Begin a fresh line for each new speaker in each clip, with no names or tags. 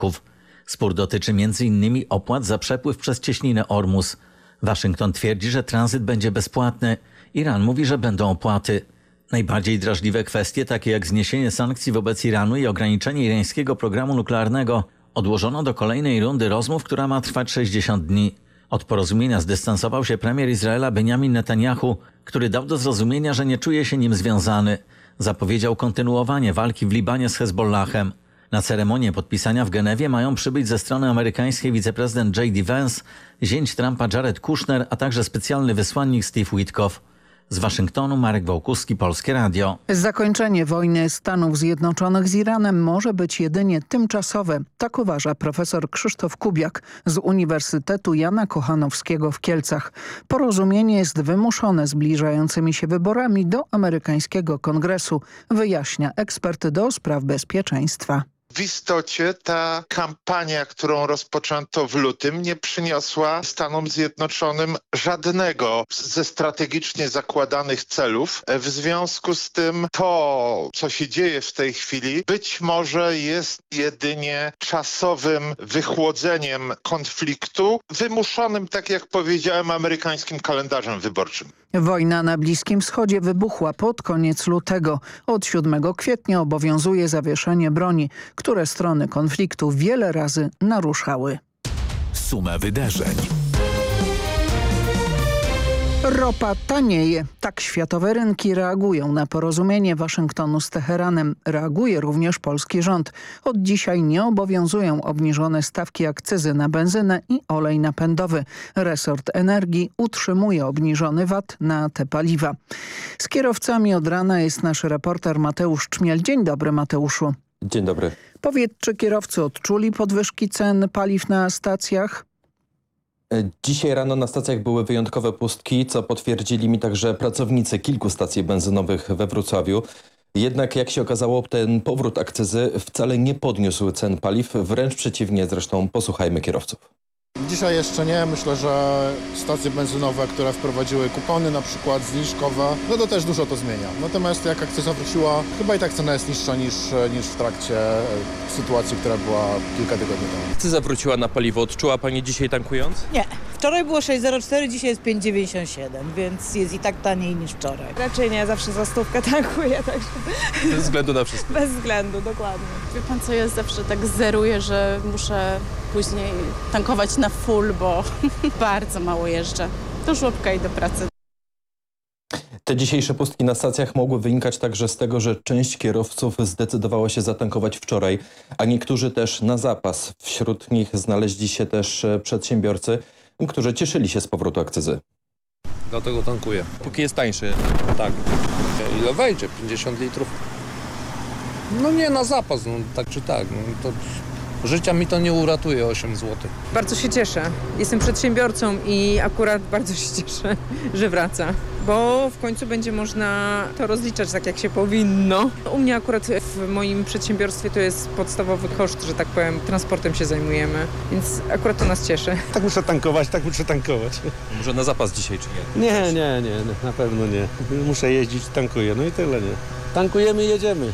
Spór dotyczy m.in. opłat za przepływ przez cieśninę Ormus. Waszyngton twierdzi, że tranzyt będzie bezpłatny. Iran mówi, że będą opłaty. Najbardziej drażliwe kwestie, takie jak zniesienie sankcji wobec Iranu i ograniczenie irańskiego programu nuklearnego, odłożono do kolejnej rundy rozmów, która ma trwać 60 dni. Od porozumienia zdystansował się premier Izraela Benjamin Netanyahu, który dał do zrozumienia, że nie czuje się nim związany. Zapowiedział kontynuowanie walki w Libanie z Hezbollahem. Na ceremonię podpisania w Genewie mają przybyć ze strony amerykańskiej wiceprezydent J.D. Vance, zięć Trumpa Jared Kushner, a także specjalny wysłannik Steve Witkoff. Z Waszyngtonu Marek Wołkuski, Polskie Radio.
Zakończenie wojny Stanów Zjednoczonych z Iranem może być jedynie tymczasowe. Tak uważa profesor Krzysztof Kubiak z Uniwersytetu Jana Kochanowskiego w Kielcach. Porozumienie jest wymuszone zbliżającymi się wyborami do amerykańskiego kongresu, wyjaśnia ekspert do spraw bezpieczeństwa.
W istocie ta kampania, którą rozpoczęto w lutym, nie przyniosła Stanom Zjednoczonym żadnego ze strategicznie zakładanych celów. W związku z tym to, co się dzieje w tej chwili, być może jest jedynie czasowym wychłodzeniem konfliktu, wymuszonym, tak jak powiedziałem, amerykańskim kalendarzem wyborczym.
Wojna na Bliskim Wschodzie wybuchła pod koniec lutego. Od 7 kwietnia obowiązuje zawieszenie broni, które strony konfliktu wiele razy naruszały.
Suma wydarzeń.
Ropa tanieje. Tak światowe rynki reagują na porozumienie Waszyngtonu z Teheranem. Reaguje również polski rząd. Od dzisiaj nie obowiązują obniżone stawki akcyzy na benzynę i olej napędowy. Resort Energii utrzymuje obniżony VAT na te paliwa. Z kierowcami od rana jest nasz reporter Mateusz Czmiel. Dzień dobry, Mateuszu.
Dzień dobry.
Powiedz, czy kierowcy odczuli podwyżki cen paliw na stacjach?
Dzisiaj rano na stacjach były wyjątkowe pustki, co potwierdzili mi także pracownicy kilku stacji benzynowych we Wrocławiu. Jednak jak się okazało, ten powrót akcyzy wcale nie podniósł cen paliw, wręcz przeciwnie, zresztą posłuchajmy kierowców.
Dzisiaj jeszcze nie. Myślę, że stacje benzynowe, które wprowadziły kupony na przykład zniżkowe, no to też dużo to zmienia. Natomiast jak akcyza wróciła, chyba i tak cena jest niższa niż w trakcie sytuacji, która była kilka tygodni temu.
Akcyza wróciła na paliwo. Odczuła pani dzisiaj tankując?
Nie. Wczoraj było 6,04, dzisiaj jest 5,97, więc jest i tak taniej niż wczoraj.
Raczej nie, zawsze za stówkę tankuję, także...
Bez względu na wszystko.
Bez względu, dokładnie.
Wie pan co, ja zawsze tak zeruję, że muszę później tankować na full, bo bardzo mało jeżdżę. Do żłobka i do pracy.
Te dzisiejsze pustki na stacjach mogły wynikać także z tego, że część kierowców zdecydowała się zatankować wczoraj, a niektórzy też na zapas. Wśród nich znaleźli się też przedsiębiorcy, którzy cieszyli się z powrotu akcyzy.
Dlatego tankuję.
Póki jest tańszy.
Tak. Ile wejdzie? 50 litrów? No nie na zapas, no tak czy tak. No, to życia mi to nie uratuje 8 zł.
Bardzo się cieszę. Jestem przedsiębiorcą i akurat bardzo się cieszę, że wraca. Bo w końcu będzie można to rozliczać tak, jak się powinno. U mnie akurat w moim przedsiębiorstwie to jest podstawowy koszt, że tak powiem, transportem się zajmujemy, więc akurat to nas cieszy.
Tak muszę tankować.
Może na zapas dzisiaj, czy nie?
Nie, na pewno nie. Muszę jeździć, tankuję, no i tyle, nie. Tankujemy i jedziemy.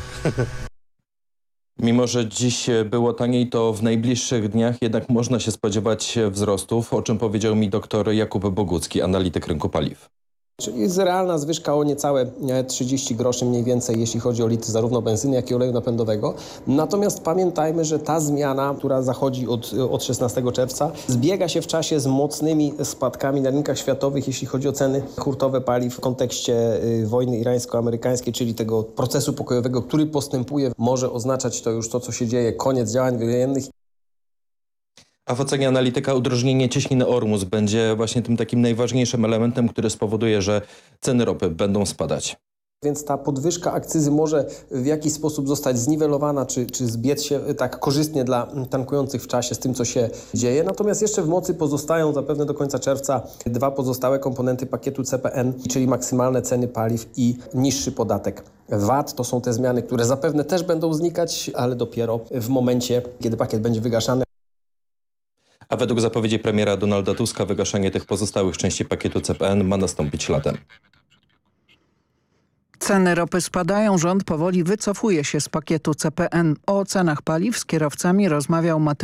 Mimo że dziś było taniej, to w najbliższych dniach jednak można się spodziewać wzrostów, o czym powiedział mi dr Jakub Bogucki, analityk rynku paliw.
Czyli jest realna zwyżka o niecałe 30 groszy mniej więcej, jeśli chodzi o litr zarówno benzyny, jak i oleju napędowego. Natomiast pamiętajmy, że ta zmiana, która zachodzi od 16 czerwca, zbiega się w czasie z mocnymi spadkami na rynkach światowych, jeśli chodzi o ceny hurtowe paliw w kontekście wojny irańsko-amerykańskiej, czyli tego procesu pokojowego, który postępuje. Może oznaczać to już to, co się dzieje, koniec działań wojennych.
A w ocenie analityka udrożnienie cieśniny Ormus będzie właśnie tym takim najważniejszym elementem, który spowoduje, że ceny ropy będą spadać.
Więc ta podwyżka akcyzy może w jakiś sposób zostać zniwelowana, czy zbiec się tak korzystnie dla tankujących w czasie z tym, co się dzieje. Natomiast jeszcze w mocy pozostają zapewne do końca czerwca dwa pozostałe komponenty pakietu CPN, czyli maksymalne ceny paliw i niższy podatek VAT. To są te zmiany, które zapewne też będą znikać, ale dopiero w momencie, kiedy pakiet będzie wygaszany.
A według zapowiedzi premiera Donalda Tuska wygaszanie tych pozostałych części pakietu CPN ma nastąpić latem.
Ceny ropy spadają, rząd powoli wycofuje się z pakietu CPN. O cenach paliw z kierowcami rozmawiał Mateusz